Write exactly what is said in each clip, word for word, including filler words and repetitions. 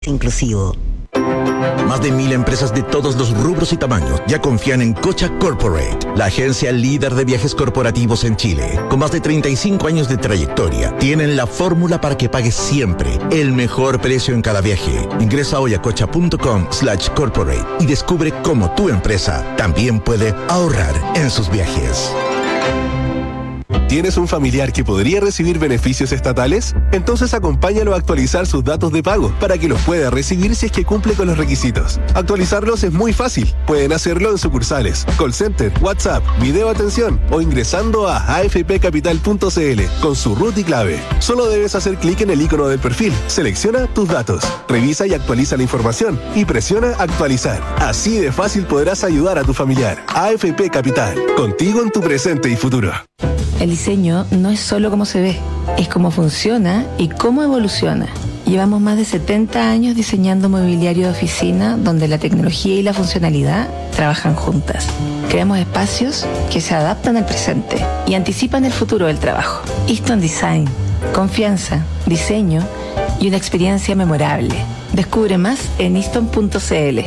inclusivo. Más de mil empresas de todos los rubros y tamaños ya confían en Cocha Corporate, la agencia líder de viajes corporativos en Chile. Con más de treinta y cinco años de trayectoria, tienen la fórmula para que pagues siempre el mejor precio en cada viaje. Ingresa hoy a cocha.com slash corporate y descubre cómo tu empresa también puede ahorrar en sus viajes. ¿Tienes un familiar que podría recibir beneficios estatales? Entonces acompáñalo a actualizar sus datos de pago para que los pueda recibir si es que cumple con los requisitos. Actualizarlos es muy fácil. Pueden hacerlo en sucursales, call center, WhatsApp, video atención o ingresando a a f p capital punto c l con su root y clave. Solo debes hacer clic en el icono del perfil, selecciona tus datos, revisa y actualiza la información y presiona actualizar. Así de fácil podrás ayudar a tu familiar. A F P Capital, contigo en tu presente y futuro. El diseño no es solo cómo se ve, es cómo funciona y cómo evoluciona. Llevamos más de setenta años diseñando mobiliario de oficina donde la tecnología y la funcionalidad trabajan juntas. Creamos espacios que se adaptan al presente y anticipan el futuro del trabajo. Easton Design, confianza, diseño y una experiencia memorable. Descubre más en easton punto c l.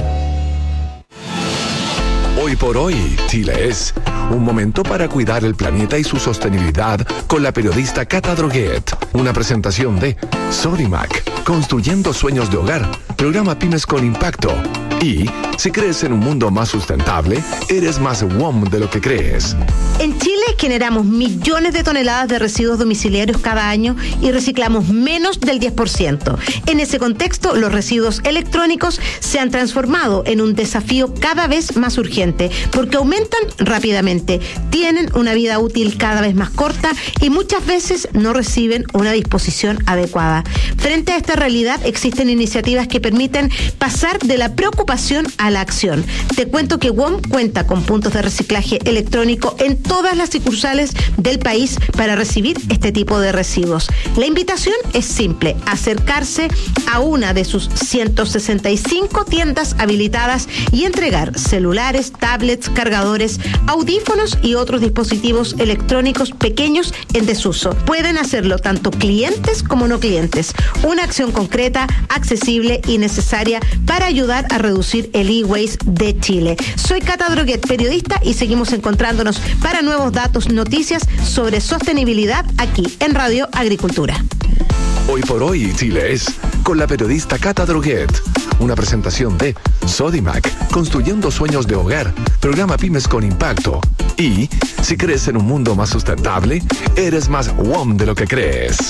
Hoy por hoy, Chile es un momento para cuidar el planeta y su sostenibilidad con la periodista Cata Droguet. Una presentación de Sodimac, construyendo sueños de hogar, programa Pymes con Impacto. Y si crees en un mundo más sustentable, eres más W O M de lo que crees. En Chile generamos millones de toneladas de residuos domiciliarios cada año y reciclamos menos del diez por ciento. En ese contexto, los residuos electrónicos se han transformado en un desafío cada vez más urgente porque aumentan rápidamente, tienen una vida útil cada vez más corta y muchas veces no reciben una disposición adecuada. Frente a esta realidad, existen iniciativas que permiten pasar de la preocupación a la acción. Te cuento que W O M cuenta con puntos de reciclaje electrónico en todas las sucursales del país para recibir este tipo de residuos. La invitación es simple: acercarse a una de sus ciento sesenta y cinco tiendas habilitadas y entregar celulares, tablets, cargadores, audífonos y otros dispositivos electrónicos pequeños en desuso. Pueden hacerlo tanto clientes como no clientes. Una acción concreta, accesible y necesaria para ayudar a reducir el e-waste de Chile. Soy Cata Droguet, periodista, y seguimos encontrándonos para nuevos datos, noticias sobre sostenibilidad aquí en Radio Agricultura. Hoy por hoy, Chile es con la periodista Cata Droguet. Una presentación de Sodimac, construyendo sueños de hogar, programa Pymes con Impacto. Y si crees en un mundo más sustentable, eres más W O M de lo que crees.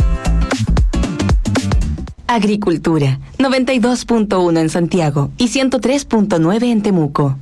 Agricultura, noventa y dos punto uno en Santiago y ciento tres punto nueve en Temuco.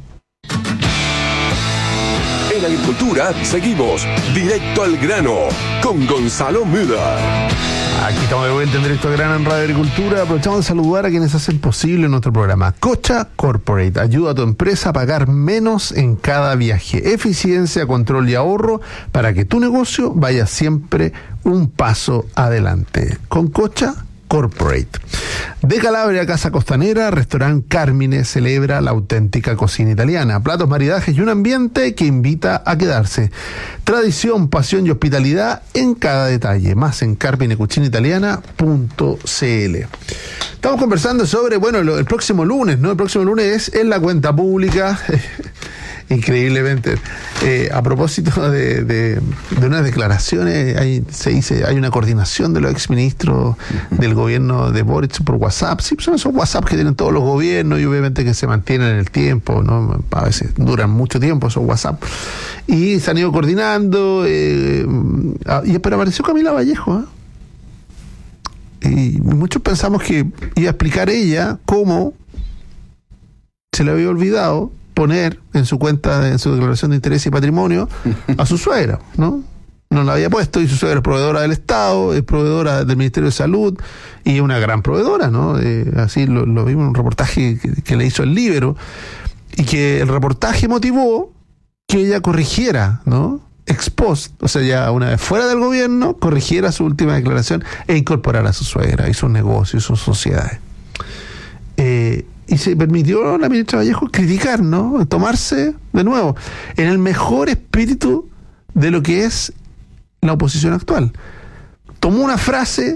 En Agricultura seguimos directo al grano con Gonzalo Müller. Aquí estamos de vuelta en Directo al Grano en Radio Agricultura. Aprovechamos de saludar a quienes hacen posible nuestro programa. Cocha Corporate ayuda a tu empresa a pagar menos en cada viaje. Eficiencia, control y ahorro para que tu negocio vaya siempre un paso adelante. Con Cocha Corporate. De Calabria, Casa Costanera, Restaurante Carmine celebra la auténtica cocina italiana. Platos, maridajes y un ambiente que invita a quedarse. Tradición, pasión y hospitalidad en cada detalle. Más en carmine cucina italiana punto c l. Estamos conversando sobre, bueno, lo, el próximo lunes, ¿no? El próximo lunes es en la cuenta pública. Increíblemente. Eh, a propósito de, de, de unas declaraciones, hay, se dice, hay una coordinación de los exministros del gobierno de Boric por WhatsApp. Sí, son esos WhatsApp que tienen todos los gobiernos y obviamente que se mantienen en el tiempo, ¿no? A veces duran mucho tiempo esos WhatsApp. Y se han ido coordinando. Eh, y pero apareció Camila Vallejo, ¿eh? Y muchos pensamos que iba a explicar ella cómo se le había olvidado poner en su cuenta, en su declaración de interés y patrimonio, a su suegra, ¿no? No la había puesto, y su suegra es proveedora del Estado, es proveedora del Ministerio de Salud, y es una gran proveedora, ¿no? Eh, así lo, lo vimos en un reportaje que, que le hizo el Libero, y que el reportaje motivó que ella corrigiera, ¿no? Ex post, o sea, ya una vez fuera del gobierno, corrigiera su última declaración e incorporara a su suegra y sus negocios y sus sociedades. Eh, Y se permitió a la ministra Vallejo criticar, ¿no? Tomarse, de nuevo, en el mejor espíritu de lo que es la oposición actual. Tomó una frase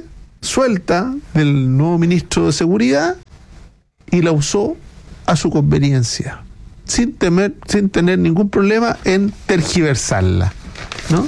suelta del nuevo ministro de Seguridad y la usó a su conveniencia, sin temer, sin tener ningún problema en tergiversarla, ¿no?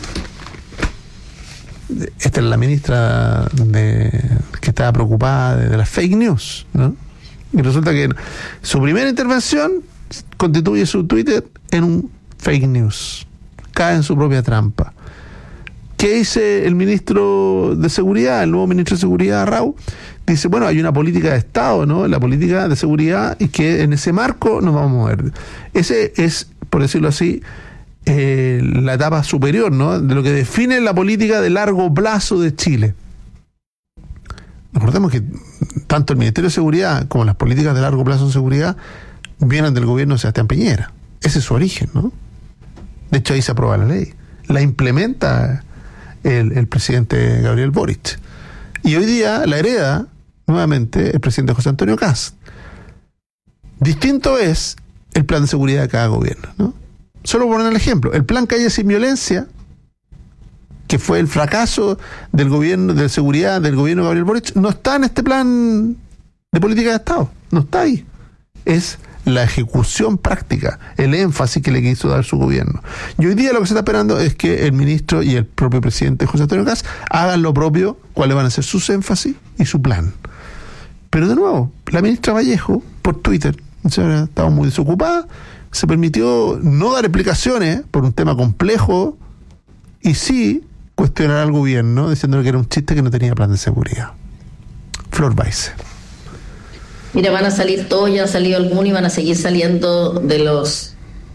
Esta es la ministra de, que estaba preocupada de, de las fake news, ¿no? Y resulta que su primera intervención constituye su Twitter en un fake news, cae en su propia trampa. ¿Qué dice el ministro de Seguridad, el nuevo ministro de Seguridad, Rau? Dice, bueno, hay una política de Estado, ¿no? La política de seguridad, y que en ese marco nos vamos a mover. Ese es, por decirlo así, eh, la etapa superior, ¿no? De lo que define la política de largo plazo de Chile. Recordemos que tanto el Ministerio de Seguridad como las políticas de largo plazo en seguridad vienen del gobierno de Sebastián Piñera. Ese es su origen, ¿no? De hecho, ahí se aprueba la ley. La implementa el, el presidente Gabriel Boric. Y hoy día la hereda nuevamente el presidente José Antonio Kast. Distinto es el plan de seguridad de cada gobierno, ¿no? Solo por poner el ejemplo, el plan Calle Sin Violencia, que fue el fracaso del gobierno de seguridad del gobierno de Gabriel Boric, no está en este plan de política de Estado, no está ahí. Es la ejecución práctica, el énfasis que le quiso dar su gobierno. Y hoy día lo que se está esperando es que el ministro y el propio presidente José Antonio Kast hagan lo propio, cuáles van a ser sus énfasis y su plan. Pero de nuevo, la ministra Vallejo, por Twitter, estaba muy desocupada, se permitió no dar explicaciones por un tema complejo y sí cuestionar al gobierno, diciéndole que era un chiste que no tenía plan de seguridad. Flor Baise. Mira, van a salir todos, ya han salido algunos y van a seguir saliendo de los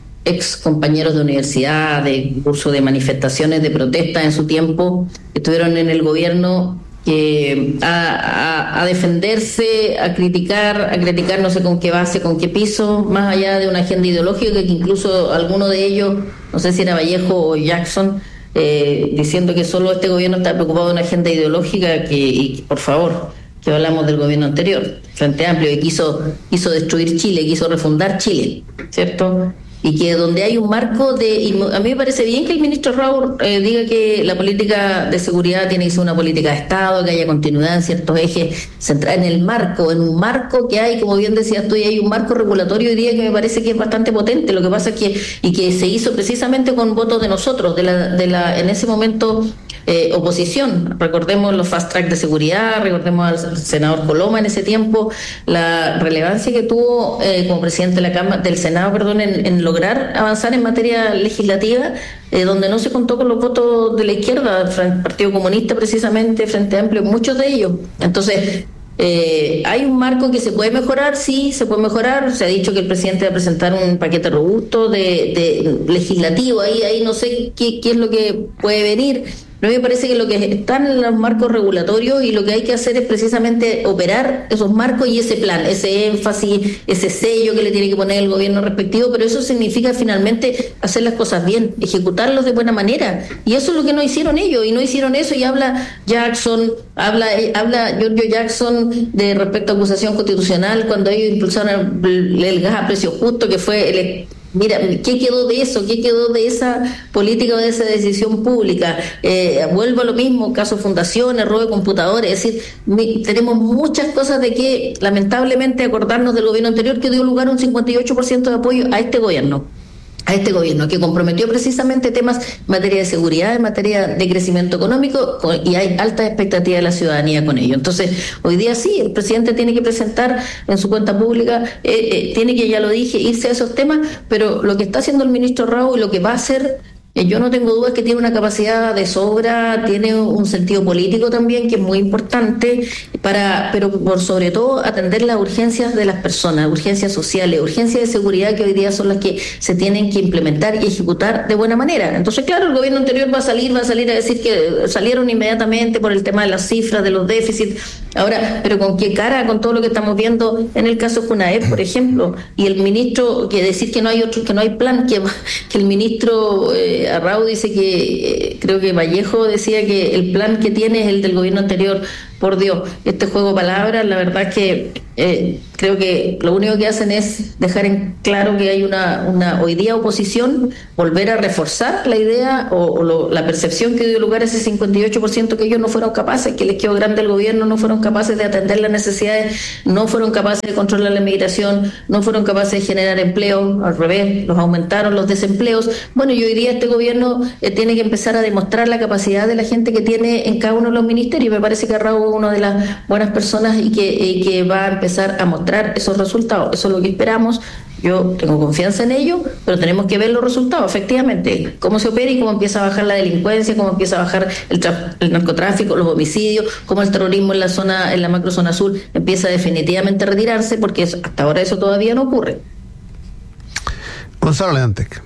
ex compañeros de universidad, de curso de manifestaciones, de protestas en su tiempo, que estuvieron en el gobierno, que a, a, a defenderse, a criticar, a criticar no sé con qué base, con qué piso, más allá de una agenda ideológica, que incluso alguno de ellos, no sé si era Vallejo o Jackson, eh, diciendo que solo este gobierno está preocupado de una agenda ideológica, que, y por favor, que hablamos del gobierno anterior, Frente Amplio, que quiso, quiso destruir Chile, quiso refundar Chile, ¿cierto? Y que donde hay un marco de... Y a mí me parece bien que el ministro Raúl eh, diga que la política de seguridad tiene que ser una política de Estado, que haya continuidad en ciertos ejes, centrar en el marco, en un marco que hay, como bien decías tú, y hay un marco regulatorio hoy día que me parece que es bastante potente. Lo que pasa es que, y que se hizo precisamente con votos de nosotros, de la, de la en ese momento... Eh, oposición. Recordemos los fast track de seguridad, recordemos al senador Coloma en ese tiempo, la relevancia que tuvo eh, como presidente de la Cámara, del Senado, perdón, en, en lograr avanzar en materia legislativa, eh, donde no se contó con los votos de la izquierda, Partido Comunista precisamente, Frente Amplio, muchos de ellos. Entonces, Eh, hay un marco que se puede mejorar, sí, se puede mejorar. Se ha dicho que el presidente va a presentar un paquete robusto de, de legislativo, ahí, ahí no sé qué, qué es lo que puede venir. Pero a mí me parece que lo que están en los marcos regulatorios y lo que hay que hacer es precisamente operar esos marcos y ese plan, ese énfasis, ese sello que le tiene que poner el gobierno respectivo, pero eso significa finalmente hacer las cosas bien, ejecutarlos de buena manera. Y eso es lo que no hicieron ellos, y no hicieron eso, y habla Jackson, habla, habla Giorgio Jackson de respecto a acusación constitucional cuando ellos impulsaron el, el gas a precio justo, que fue el... Mira, ¿qué quedó de eso? ¿Qué quedó de esa política o de esa decisión pública? Eh, vuelvo a lo mismo, caso fundaciones, robo de computadores, es decir, mi, tenemos muchas cosas de que lamentablemente acordarnos del gobierno anterior, que dio lugar a un cincuenta y ocho por ciento de apoyo a este gobierno. a este gobierno, que comprometió precisamente temas en materia de seguridad, en materia de crecimiento económico, y hay alta expectativa de la ciudadanía con ello. Entonces, hoy día sí, el presidente tiene que presentar en su cuenta pública, eh, eh, tiene que, ya lo dije, irse a esos temas, pero lo que está haciendo el ministro Raúl y lo que va a hacer, eh, yo no tengo dudas que tiene una capacidad de sobra, tiene un sentido político también que es muy importante, para, pero por sobre todo atender las urgencias de las personas, urgencias sociales, urgencias de seguridad que hoy día son las que se tienen que implementar y ejecutar de buena manera. Entonces, claro, el gobierno anterior va a salir, va a salir a decir que salieron inmediatamente por el tema de las cifras, de los déficits. Ahora, pero ¿con qué cara? Con todo lo que estamos viendo en el caso Junaed, por ejemplo, y el ministro, que decir que no hay otro, que no hay plan, que, que el ministro eh, Arrau dice que, eh, creo que Vallejo decía que el plan que tiene es el del gobierno anterior. Por Dios, este juego de palabras, la verdad es que eh, creo que lo único que hacen es dejar en claro que hay una, una hoy día oposición, volver a reforzar la idea o, o lo, la percepción que dio lugar a ese cincuenta y ocho por ciento que ellos no fueron capaces, que les quedó grande el gobierno, no fueron capaces de atender las necesidades, no fueron capaces de controlar la migración, no fueron capaces de generar empleo, al revés, los aumentaron los desempleos. Bueno, yo diría este gobierno eh, tiene que empezar a demostrar la capacidad de la gente que tiene en cada uno de los ministerios. Me parece que Raúl es una de las buenas personas y que, y que va a empezar a mostrar esos resultados. Eso es lo que esperamos. Yo tengo confianza en ello, pero tenemos que ver los resultados, efectivamente, cómo se opera y cómo empieza a bajar la delincuencia, cómo empieza a bajar el, tra- el narcotráfico, los homicidios, cómo el terrorismo en la zona, en la macrozona azul empieza definitivamente a retirarse, porque eso, hasta ahora eso todavía no ocurre. Gonzalo Leantec.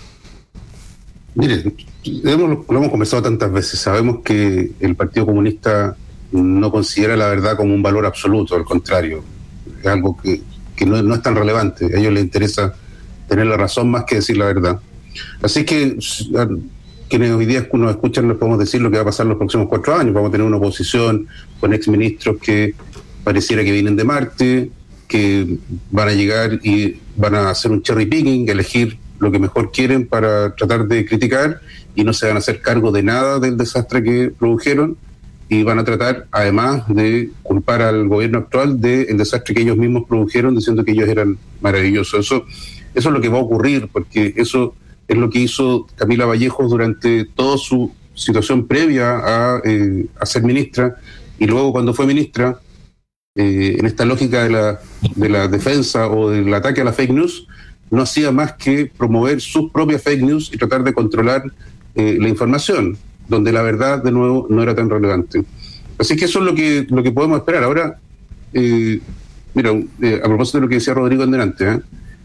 Mire, hemos, lo hemos conversado tantas veces, sabemos que el Partido Comunista no considera la verdad como un valor absoluto, al contrario, es algo que, que no, no es tan relevante. A ellos les interesa tener la razón más que decir la verdad. Así que a quienes hoy día nos escuchan les podemos decir lo que va a pasar en los próximos cuatro años. Vamos a tener una oposición con exministros que pareciera que vienen de Marte, que van a llegar y van a hacer un cherry picking, elegir lo que mejor quieren para tratar de criticar y no se van a hacer cargo de nada del desastre que produjeron. Y van a tratar, además, de culpar al gobierno actual del desastre que ellos mismos produjeron, diciendo que ellos eran maravillosos. Eso, eso es lo que va a ocurrir, porque eso es lo que hizo Camila Vallejos durante toda su situación previa a, eh, a ser ministra, y luego cuando fue ministra, eh, en esta lógica de la, de la defensa o del ataque a la fake news, no hacía más que promover sus propias fake news y tratar de controlar eh, la información, donde la verdad, de nuevo, no era tan relevante. Así que eso es lo que lo que podemos esperar. Ahora, eh, mira, eh, a propósito de lo que decía Rodrigo en delante, ¿eh?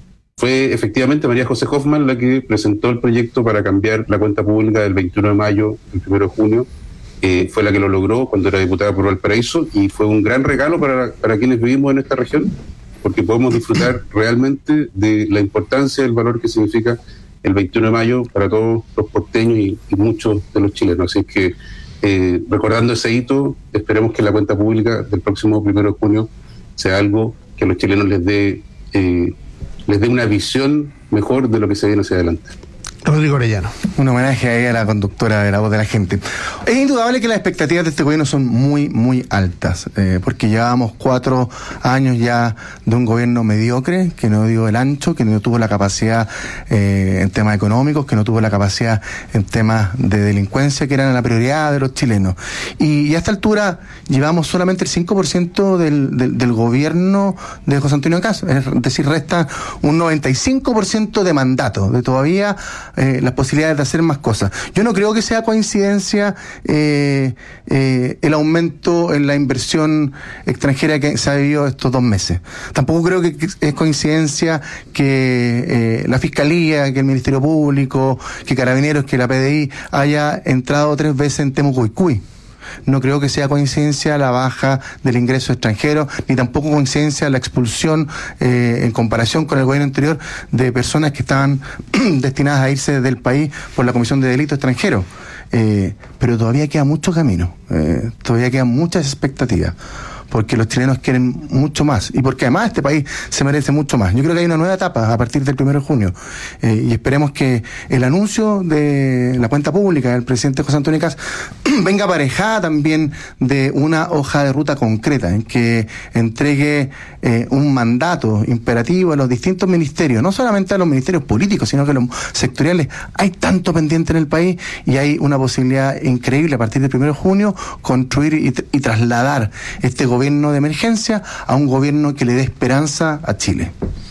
fue efectivamente María José Hoffman la que presentó el proyecto para cambiar la cuenta pública del veintiuno de mayo al primero de junio. Eh, fue la que lo logró cuando era diputada por Valparaíso, y fue un gran regalo para, para quienes vivimos en esta región, porque podemos disfrutar realmente de la importancia del valor que significa el veintiuno de mayo para todos los porteños y, y muchos de los chilenos. Así que, eh, recordando ese hito, esperemos que la cuenta pública del próximo primero de junio sea algo que a los chilenos les dé eh, les dé una visión mejor de lo que se viene hacia adelante. Rodrigo Orellano. Un homenaje ahí a la conductora de La Voz de la Gente. Es indudable que las expectativas de este gobierno son muy, muy altas, eh, porque llevábamos cuatro años ya de un gobierno mediocre, que no dio el ancho, que no tuvo la capacidad eh, en temas económicos, que no tuvo la capacidad en temas de delincuencia, que eran la prioridad de los chilenos. Y, y a esta altura llevamos solamente el cinco por ciento del, del, del gobierno de José Antonio Kast, es decir, resta un noventa y cinco por ciento de mandato, de todavía Eh, las posibilidades de hacer más cosas. Yo no creo que sea coincidencia eh, eh, el aumento en la inversión extranjera que se ha vivido estos dos meses. Tampoco creo que es coincidencia que eh, la Fiscalía, que el Ministerio Público, que Carabineros, que la P D I haya entrado tres veces en Temucuicui. No creo que sea coincidencia la baja del ingreso extranjero, ni tampoco coincidencia la expulsión eh, en comparación con el gobierno anterior de personas que estaban destinadas a irse del país por la Comisión de Delitos Extranjeros. Eh, pero todavía queda mucho camino, eh, todavía quedan muchas expectativas, porque los chilenos quieren mucho más y porque además este país se merece mucho más. Yo creo que hay una nueva etapa a partir del primero de junio eh, y esperemos que el anuncio de la cuenta pública del presidente José Antonio Kast venga aparejada también de una hoja de ruta concreta en que entregue eh, un mandato imperativo a los distintos ministerios, no solamente a los ministerios políticos, sino que a los sectoriales. Hay tanto pendiente en el país y hay una posibilidad increíble a partir del primero de junio construir y, y trasladar este gobierno gobierno de emergencia a un gobierno que le dé esperanza a Chile.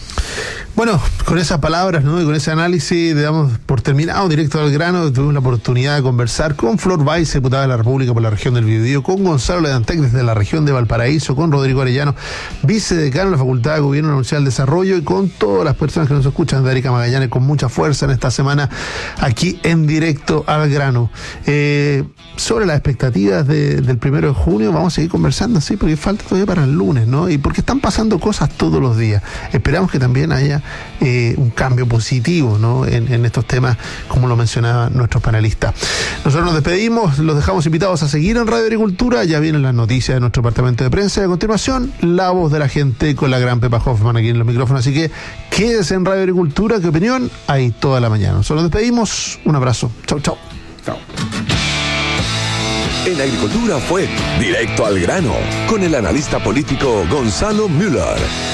Bueno, con esas palabras, ¿no?, y con ese análisis, le damos por terminado Directo al Grano. Tuvimos la oportunidad de conversar con Flor Báez, diputada de la República por la región del Biobío, con Gonzalo Leantec desde la región de Valparaíso, con Rodrigo Orellano, vicedecano de la Facultad de Gobierno de la Universidad del Desarrollo, y con todas las personas que nos escuchan, de Erika Magallanes, con mucha fuerza en esta semana aquí en Directo al Grano. Eh, sobre las expectativas de, del primero de junio, vamos a seguir conversando, sí, porque falta todavía para el lunes, ¿no? Y porque están pasando cosas todos los días. Esperamos que también haya eh, un cambio positivo, ¿no? en, en estos temas, como lo mencionaban nuestros panelistas. Nosotros nos despedimos, los dejamos invitados a seguir en Radio Agricultura. Ya vienen las noticias de nuestro departamento de prensa y a continuación la voz de la gente con la gran Pepa Hoffman aquí en los micrófonos. Así que quédese en Radio Agricultura, que opinión hay toda la mañana. Nosotros nos despedimos, un abrazo, chau chau. Chao. En Agricultura fue Directo al Grano con el analista político Gonzalo Müller.